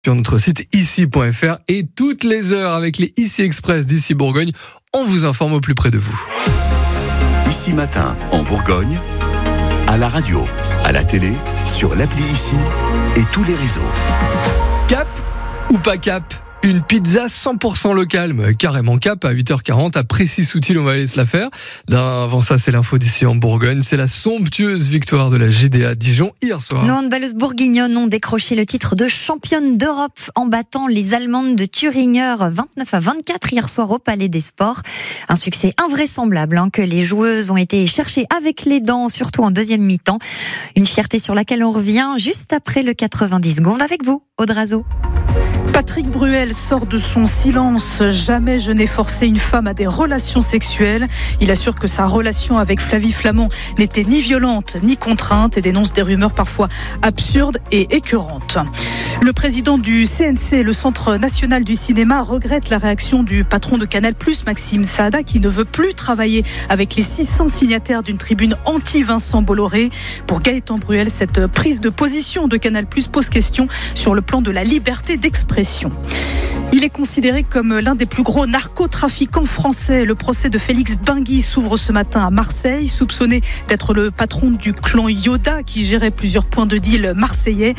Sur notre site ici.fr et toutes les heures avec les Ici Express d'Ici Bourgogne, on vous informe au plus près de vous. Ici Matin, en Bourgogne, à la radio, à la télé, sur l'appli Ici et tous les réseaux. Cap ou pas cap ? Une pizza 100% locale, mais carrément cap à 8h40 à Précy-Soutil, on va aller se la faire. Avant ça, c'est l'info d'ici en Bourgogne. C'est la somptueuse victoire de la JDA Dijon hier soir. Nos handballeuses bourguignonnes ont décroché le titre de championne d'Europe en battant les Allemandes de Thüringer 29-24 hier soir au Palais des Sports. Un succès invraisemblable que les joueuses ont été chercher avec les dents, surtout en deuxième mi-temps. Une fierté sur laquelle on revient juste après le 90 secondes avec vous, Aude Razo. Patrick Bruel sort de son silence. Jamais je n'ai forcé une femme à des relations sexuelles. Il assure que sa relation avec Flavie Flament n'était ni violente ni contrainte et dénonce des rumeurs parfois absurdes et écœurantes. Le président du CNC, le Centre national du cinéma, regrette la réaction du patron de Canal+, Maxime Saada, qui ne veut plus travailler avec les 600 signataires d'une tribune anti-Vincent Bolloré. Pour Gaëtan Bruel, cette prise de position de Canal+ pose question sur le plan de la liberté d'expression. Il est considéré comme l'un des plus gros narcotrafiquants français. Le procès de Félix Bingui s'ouvre ce matin à Marseille, soupçonné d'être le patron du clan Yoda qui gérait plusieurs points de deal marseillais.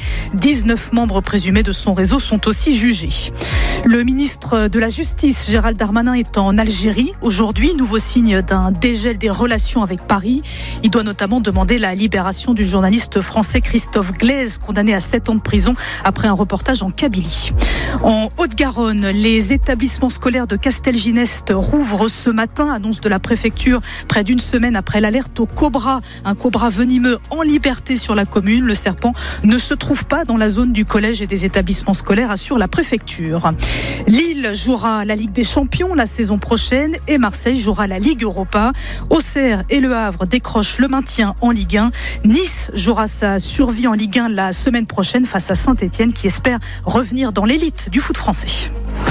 19 membres présumés de son réseau sont aussi jugés. Le ministre de la Justice, Gérald Darmanin, est en Algérie aujourd'hui. Nouveau signe d'un dégel des relations avec Paris. Il doit notamment demander la libération du journaliste français Christophe Glaise, condamné à 7 ans de prison après un reportage en Kabylie. En Haute-Garonne, les établissements scolaires de Castelginest rouvrent ce matin, annonce de la préfecture, près d'une semaine après l'alerte au cobra. Un cobra venimeux en liberté sur la commune. Le serpent ne se trouve pas dans la zone du collège et des établissements scolaires, assure la préfecture. Lille jouera la Ligue des Champions la saison prochaine et Marseille jouera la Ligue Europa. Auxerre et Le Havre décrochent le maintien en Ligue 1. Nice jouera sa survie en Ligue 1 la semaine prochaine face à Saint-Etienne qui espère revenir dans l'élite du foot français.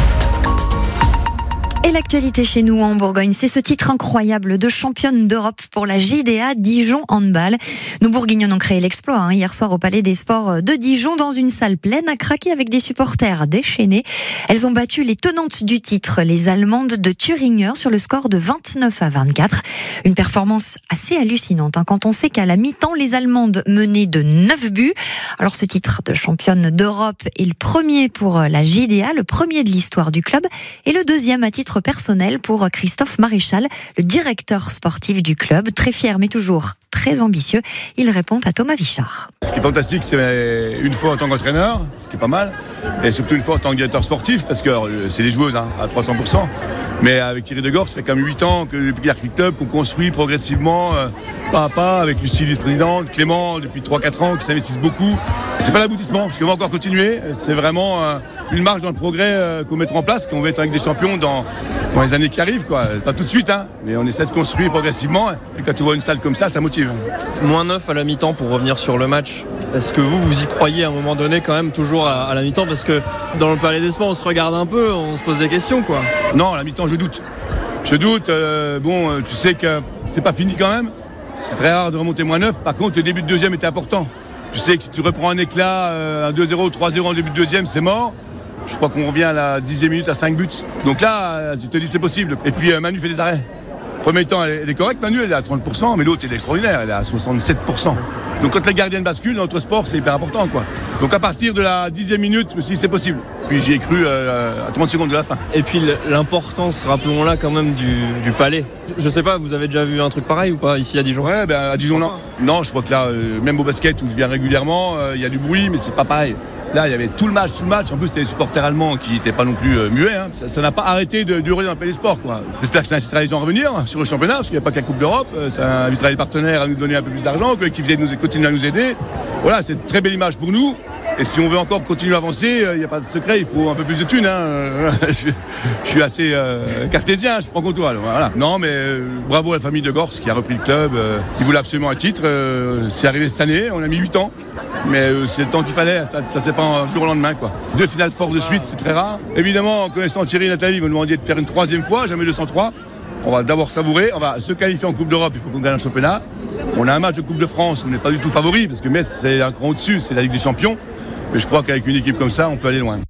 Et l'actualité chez nous en Bourgogne, c'est ce titre incroyable de championne d'Europe pour la JDA Dijon Handball. Nos Bourguignons ont créé l'exploit hier soir au Palais des Sports de Dijon dans une salle pleine à craquer avec des supporters déchaînés. Elles ont battu les tenantes du titre, les Allemandes de Thüringer, sur le score de 29-24. Une performance assez hallucinante quand on sait qu'à la mi-temps, les Allemandes menaient de 9 buts. Alors ce titre de championne d'Europe est le premier pour la JDA, le premier de l'histoire du club et le deuxième à titre personnel pour Christophe Maréchal, le directeur sportif du club. Très fier mais toujours très ambitieux. Il répond à Thomas Vichard. Ce qui est fantastique, c'est une fois en tant qu'entraîneur, ce qui est pas mal, et surtout une fois en tant que directeur sportif, parce que c'est les joueuses à 300%. Mais avec Thierry Degors, ça fait quand même 8 ans que depuis l'Arctic Club, qu'on construit progressivement, pas à pas, avec Lucie, vice-présidente, Clément, depuis 3-4 ans, qui s'investissent beaucoup. C'est pas l'aboutissement, parce qu'on va encore continuer. C'est vraiment une marche dans le progrès qu'on mettra en place, qu'on va être avec des champions dans les années qui arrivent, quoi. Pas tout de suite, mais on essaie de construire progressivement. Et quand tu vois une salle comme ça motive. Moins 9 à la mi-temps pour revenir sur le match. Est-ce que vous y croyez à un moment donné quand même toujours à la mi-temps? Parce que dans le Palais des Sports, on se regarde un peu, on se pose des questions, quoi. Non, à la mi-temps, je doute. Tu sais que c'est pas fini quand même. C'est très rare de remonter moins 9. Par contre, le début de deuxième était important. Tu sais que si tu reprends un éclat, un 2-0, 3-0 en début de deuxième, c'est mort. Je crois qu'on revient à la 10e minute à 5 buts. Donc là, tu te dis c'est possible. Et puis Manu fait des arrêts. Premier temps, elle est correcte, Manu, elle est à 30%, mais l'autre, elle est extraordinaire, elle est à 67%. Donc quand les gardiennes basculent dans notre sport, c'est hyper important, quoi. Donc à partir de la 10e minute, je me suis dit c'est possible. Puis j'y ai cru à 30 secondes de la fin. Et puis l'importance, rappelons-la quand même, du Palais. Je sais pas, vous avez déjà vu un truc pareil ou pas ici à Dijon? Ouais, à Dijon, non. Non, je crois que là, même au basket où je viens régulièrement, il y a du bruit, mais c'est pas pareil. Là, il y avait tout le match. En plus, c'était les supporters allemands qui n'étaient pas non plus muets. Ça n'a pas arrêté de durer dans le Palais des Sports, quoi. J'espère que ça incitera les gens à revenir sur le championnat, parce qu'il n'y a pas que la Coupe d'Europe. Ça invitera les partenaires à nous donner un peu plus d'argent, que l'activité continue à nous aider. Voilà, c'est une très belle image pour nous. Et si on veut encore continuer à avancer, il n'y a pas de secret, il faut un peu plus de thunes. Je suis assez cartésien, je suis franc-comtois. Voilà. Non, mais bravo à la famille de Gors qui a repris le club. Ils voulaient absolument un titre. C'est arrivé cette année, on a mis 8 ans. Mais c'est le temps qu'il fallait, ça ne se fait pas un jour au lendemain, quoi. 2 finales fortes de suite, c'est très rare. Évidemment, en connaissant Thierry et Nathalie, ils m'ont demandé de faire une 3e fois, jamais 203. On va d'abord savourer, on va se qualifier en Coupe d'Europe, il faut qu'on gagne un championnat. On a un match de Coupe de France, on n'est pas du tout favori, parce que Metz, c'est un cran au-dessus, c'est la Ligue des Champions. Mais je crois qu'avec une équipe comme ça, on peut aller loin.